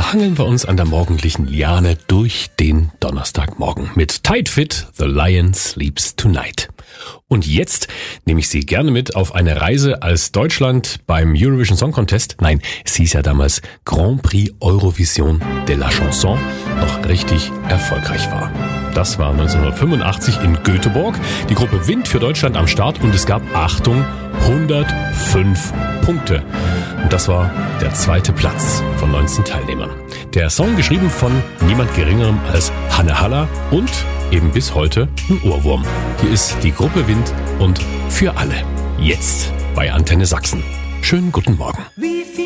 hangeln wir uns an der morgendlichen Liane durch den Donnerstagmorgen mit Tight Fit, The Lion Sleeps Tonight. Und jetzt nehme ich Sie gerne mit auf eine Reise, als Deutschland beim Eurovision Song Contest, nein, es hieß ja damals Grand Prix Eurovision de la Chanson, noch richtig erfolgreich war. Das war 1985 in Göteborg. Die Gruppe Wind für Deutschland am Start und es gab, Achtung, 105 Punkte. Und das war der zweite Platz von 19 Teilnehmern. Der Song geschrieben von niemand Geringerem als Hanne Haller und eben bis heute ein Ohrwurm. Hier ist die Gruppe Wind und Für alle. Jetzt bei Antenne Sachsen. Schönen guten Morgen.